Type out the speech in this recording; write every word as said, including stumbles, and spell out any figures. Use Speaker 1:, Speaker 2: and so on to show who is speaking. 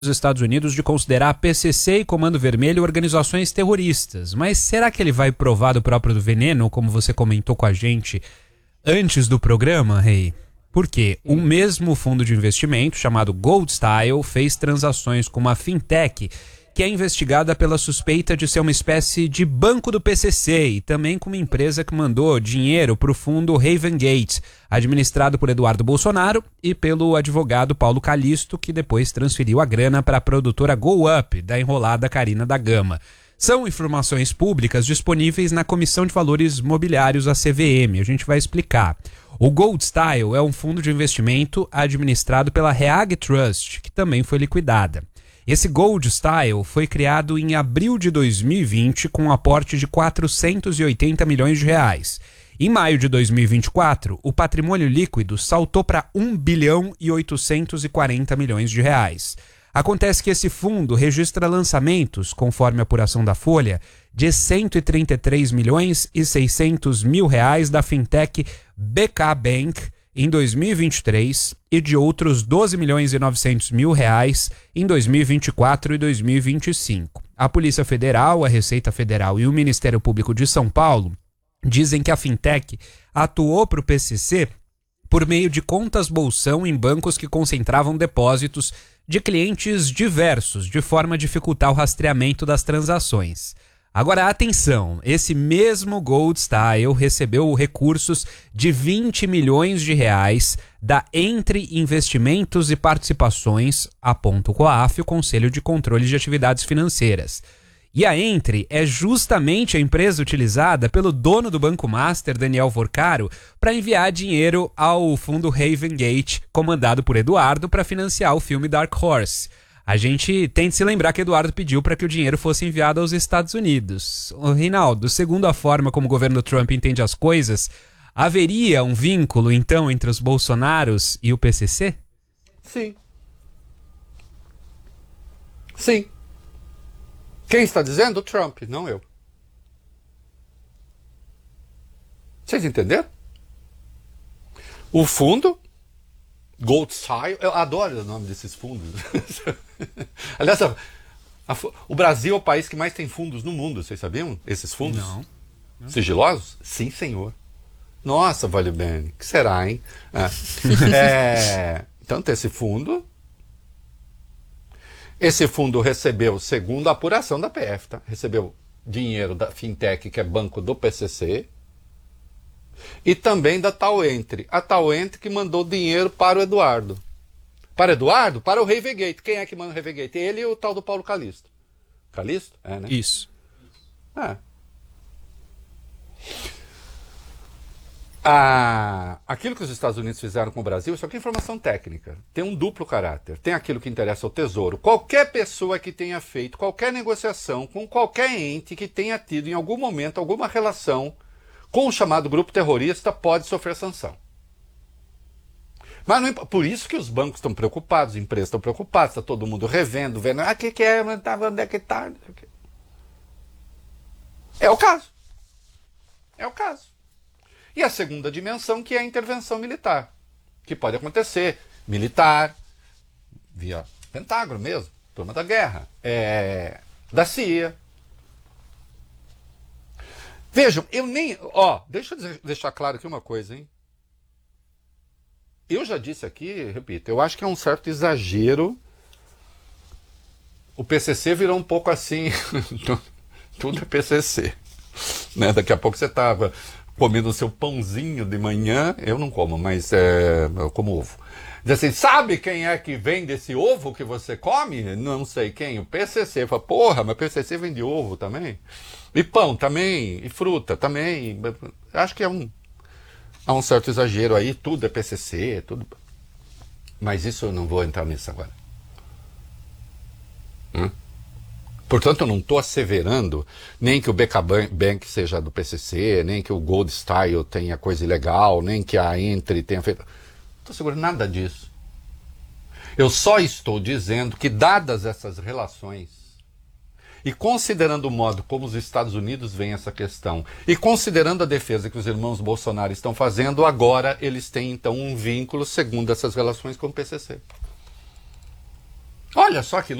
Speaker 1: dos Estados Unidos de considerar P C C e Comando Vermelho organizações terroristas. Mas será que ele vai provar do próprio veneno, como você comentou com a gente antes do programa, Rei? Porque o mesmo fundo de investimento, chamado Gold Style, fez transações com uma fintech que é investigada pela suspeita de ser uma espécie de banco do P C C e também com uma empresa que mandou dinheiro para o fundo Raven Gate, administrado por Eduardo Bolsonaro e pelo advogado Paulo Calixto, que depois transferiu a grana para a produtora Go Up, da enrolada Carina da Gama. São informações públicas disponíveis na Comissão de Valores Mobiliários, a C V M. A gente vai explicar. O Gold Style é um fundo de investimento administrado pela Reag Trust, que também foi liquidada. Esse Gold Style foi criado em abril de dois mil e vinte com um aporte de quatrocentos e oitenta milhões de reais. Em maio de dois mil e vinte e quatro, o patrimônio líquido saltou para um bilhão e oitocentos e quarenta milhões de reais. Acontece que esse fundo registra lançamentos, conforme a apuração da Folha, de cento e trinta e três milhões e seiscentos mil reais da fintech B K Bank em dois mil e vinte e três e de outros doze milhões e novecentos mil reais em dois mil e vinte e quatro e dois mil e vinte e cinco. A Polícia Federal, a Receita Federal e o Ministério Público de São Paulo dizem que a fintech atuou para o P C C por meio de contas bolsão em bancos que concentravam depósitos de clientes diversos, de forma a dificultar o rastreamento das transações. Agora, atenção, esse mesmo Gold Style recebeu recursos de vinte milhões de reais da Entre Investimentos e Participações, aponta o COAF, o Conselho de Controle de Atividades Financeiras. E a Entre é justamente a empresa utilizada pelo dono do Banco Master, Daniel Vorcaro, para enviar dinheiro ao fundo Raven Gate, comandado por Eduardo, para financiar o filme Dark Horse. A gente tem de se lembrar que Eduardo pediu para que o dinheiro fosse enviado aos Estados Unidos. Ô, Reinaldo, segundo a forma como o governo Trump entende as coisas, haveria um vínculo, então, entre os Bolsonaros e o P C C?
Speaker 2: Sim. Sim. Quem está dizendo? O Trump, não eu. Vocês entenderam? O fundo Gold Style, eu adoro o nome desses fundos. Aliás, a, a, o Brasil é o país que mais tem fundos no mundo, vocês sabiam? Esses fundos?
Speaker 1: Não. Não.
Speaker 2: Sigilosos? Sim, senhor. Nossa, vale bem. Que será, hein? É. É, então, tem esse fundo. Esse fundo recebeu, segundo a apuração da P F, tá? Recebeu dinheiro da fintech, que é banco do P C C, e também da Tal Entre. A Tal Entre que mandou dinheiro para o Eduardo. Para o Eduardo? Para o Raven Gate. Quem é que manda o Raven Gate? Ele e o tal do Paulo Calixto. Calixto? É, né?
Speaker 1: Isso.
Speaker 2: É. Ah, aquilo que os Estados Unidos fizeram com o Brasil, isso aqui é informação técnica. Tem um duplo caráter. Tem aquilo que interessa ao Tesouro. Qualquer pessoa que tenha feito qualquer negociação com qualquer ente que tenha tido em algum momento alguma relação com o chamado grupo terrorista pode sofrer sanção. Mas não, por isso que os bancos estão preocupados, as empresas estão preocupadas, está todo mundo revendo, vendo, ah, o que, que é, onde é que está? É o caso. É o caso. E a segunda dimensão, que é a intervenção militar, que pode acontecer, militar, via Pentágono mesmo, turma da guerra, é, da C I A. Vejam, eu nem... Ó, deixa eu deixar claro aqui uma coisa, hein? Eu já disse aqui, repito, eu acho que é um certo exagero. O P C C virou um pouco assim, tudo é P C C. Né? Daqui a pouco você estava comendo o seu pãozinho de manhã, eu não como, mas é, eu como ovo. Diz assim, sabe quem é que vende esse ovo que você come? Não sei quem, o P C C. Fala, porra, mas o P C C vende ovo também? E pão também, e fruta também. Acho que é um, há um certo exagero aí, tudo é P C C, tudo. Mas isso eu não vou entrar nisso agora. Hum? Portanto, eu não estou asseverando nem que o B K Bank seja do P C C, nem que o Gold Style tenha coisa ilegal, nem que a Entre tenha feito... Não estou segurando nada disso. Eu só estou dizendo que, dadas essas relações, e considerando o modo como os Estados Unidos veem essa questão, e considerando a defesa que os irmãos Bolsonaro estão fazendo, agora eles têm então um vínculo, segundo essas relações, com o P C C. Olha só que